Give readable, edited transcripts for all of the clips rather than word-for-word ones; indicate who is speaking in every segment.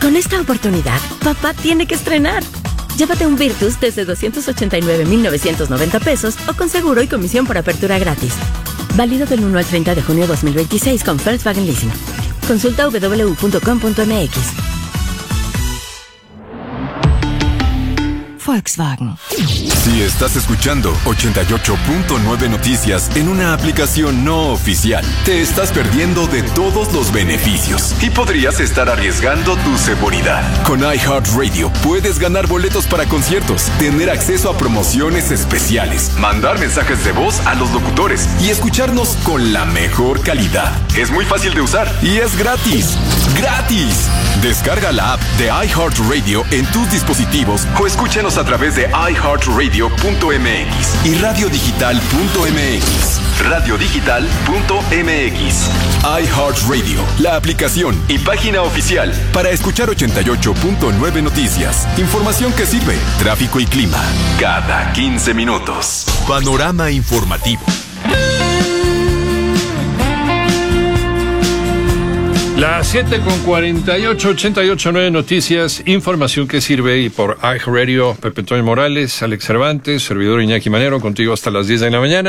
Speaker 1: Con esta oportunidad, papá tiene que estrenar. Llévate un Virtus desde 289,990 pesos o con seguro y comisión por apertura gratis. Válido del 1 al 30 de junio 2026 con Volkswagen Leasing. Consulta www.com.mx. Volkswagen.
Speaker 2: Si estás escuchando 88.9 Noticias en una aplicación no oficial, te estás perdiendo de todos los beneficios y podrías estar arriesgando tu seguridad. Con iHeartRadio puedes ganar boletos para conciertos, tener acceso a promociones especiales, mandar mensajes de voz a los locutores y escucharnos con la mejor calidad. Es muy fácil de usar y es gratis. ¡Gratis! Descarga la app de iHeartRadio en tus dispositivos o escúchanos a través de iHeartRadio.mx y radiodigital.mx. Radiodigital.mx. iHeartRadio, la aplicación y página oficial para escuchar 88.9 Noticias. Información que sirve, tráfico y clima, cada 15 minutos. Panorama informativo.
Speaker 3: Las 7:48, 88.9 Noticias, información que sirve, y por iHeartRadio, Pepe Toño Morales, Alex Cervantes, servidor Iñaki Manero, contigo hasta las 10 de la mañana,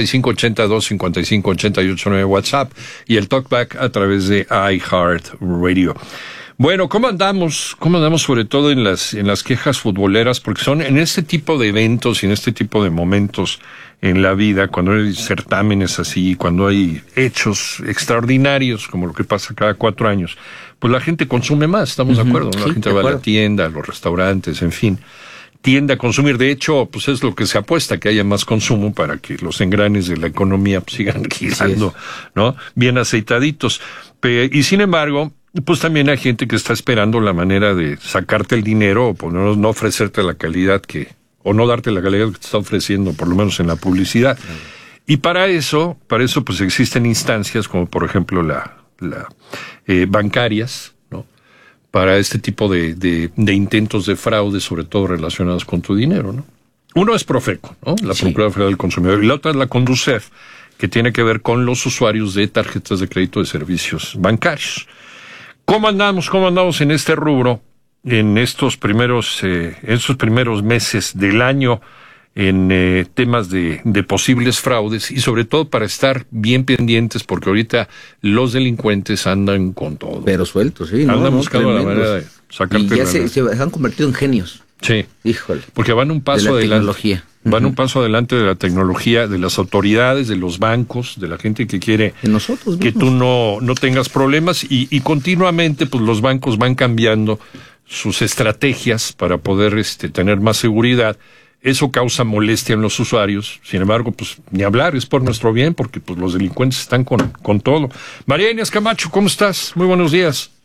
Speaker 3: 5582-5588.9 WhatsApp y el talkback a través de iHeartRadio. Bueno, ¿cómo andamos? ¿Cómo andamos sobre todo en las quejas futboleras? Porque son en este tipo de eventos y en este tipo de momentos en la vida, cuando hay certámenes así, cuando hay hechos extraordinarios, como lo que pasa cada 4 años, pues la gente consume más, ¿estamos de acuerdo? ¿No? La gente va a la tienda, a los restaurantes, en fin, tiende a consumir. De hecho, pues es lo que se apuesta, que haya más consumo para que los engranes de la economía pues, sigan girando, ¿no? Bien aceitaditos. Y sin embargo, pues también hay gente que está esperando la manera de sacarte el dinero o por lo menos no ofrecerte la calidad o no darte la calidad que te está ofreciendo, por lo menos en la publicidad. Y para eso pues existen instancias como por ejemplo bancarias, ¿no? Para este tipo de intentos de fraude, sobre todo relacionados con tu dinero, ¿no? Uno es Profeco, ¿no? La Procuraduría Federal del Consumidor, y la otra es la Conducef, que tiene que ver con los usuarios de tarjetas de crédito de servicios bancarios. ¿Cómo andamos en este rubro en estos primeros meses del año en temas de posibles fraudes, y sobre todo para estar bien pendientes, porque ahorita los delincuentes andan con todo.
Speaker 4: Pero sueltos, sí.
Speaker 3: Andan buscando la manera de sacarte.
Speaker 4: Y ya se han convertido en genios.
Speaker 3: Sí.
Speaker 4: Híjole.
Speaker 3: Porque van un paso adelante. Tecnología. Van un paso adelante de la tecnología, de las autoridades, de los bancos, de la gente que quiere que tú no tengas problemas, y continuamente pues los bancos van cambiando sus estrategias para poder tener más seguridad. Eso causa molestia en los usuarios. Sin embargo, pues ni hablar, es por nuestro bien, porque pues los delincuentes están con todo. María Inés Camacho, ¿cómo estás? Muy buenos días.